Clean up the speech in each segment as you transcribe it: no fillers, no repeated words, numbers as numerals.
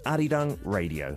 Arirang Radio.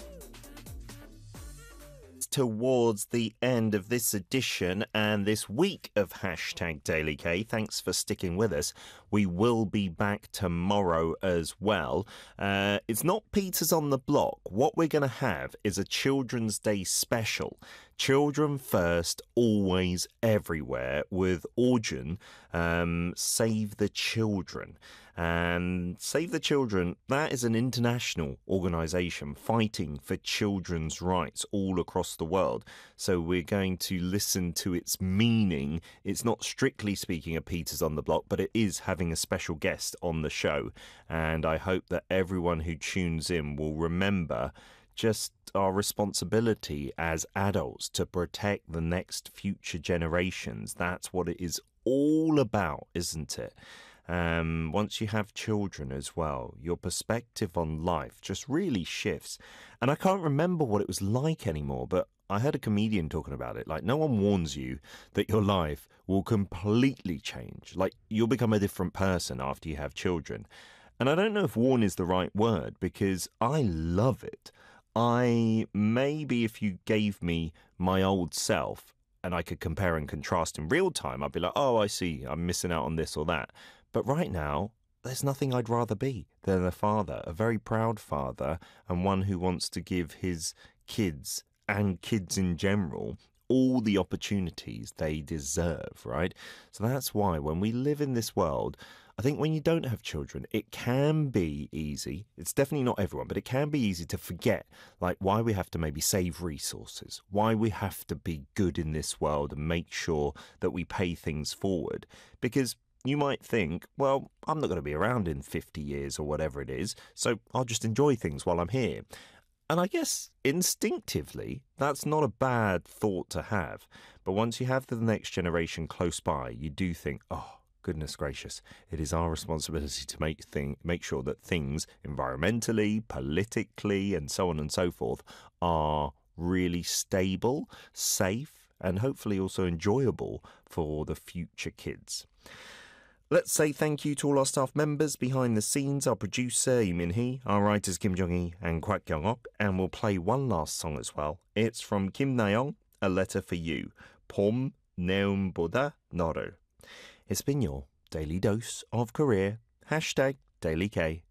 Towards the end of this edition and this week of Hashtag Daily K. Thanks for sticking with us. We will be back tomorrow as well. It's not Peters on the Block. What we're going to have is a Children's Day special. Children First, Always, Everywhere with Origin, Save the Children. And Save the Children, that is an international organisation fighting for children's rights all across the world. So we're going to listen to its meaning. It's not strictly speaking of Peters on the Block, but it is having a special guest on the show. And I hope that everyone who tunes in will remember just our responsibility as adults to protect the next future generations. That's what it is all about, isn't it? Once you have children as well, your perspective on life just really shifts. And I can't remember what it was like anymore, but I heard a comedian talking about it. Like, no one warns you that your life will completely change. Like, you'll become a different person after you have children. And I don't know if warn is the right word, because I love it. Maybe if you gave me my old self and I could compare and contrast in real time, I'd be like, oh, I see, I'm missing out on this or that. But right now, there's nothing I'd rather be than a father, a very proud father, and one who wants to give his kids and kids in general all the opportunities they deserve, right? So that's why when we live in this world, I think when you don't have children, it can be easy. It's definitely not everyone, but it can be easy to forget, like, why we have to maybe save resources, why we have to be good in this world and make sure that we pay things forward. Because you might think, well, I'm not going to be around in 50 years or whatever it is, so I'll just enjoy things while I'm here. And I guess instinctively, that's not a bad thought to have. But once you have the next generation close by, you do think, oh, goodness gracious, it is our responsibility to make sure that things environmentally, politically, and so on and so forth are really stable, safe, and hopefully also enjoyable for the future kids. Let's say thank you to all our staff members behind the scenes, our producer, Lee Min-hee, our writers, Kim Jong-hee and Kwak Kyung-ok, and we'll play one last song as well. It's from Kim Na-young, A Letter for You, 봄 내음보다 너를. It's been your daily dose of Korea. Hashtag Daily K.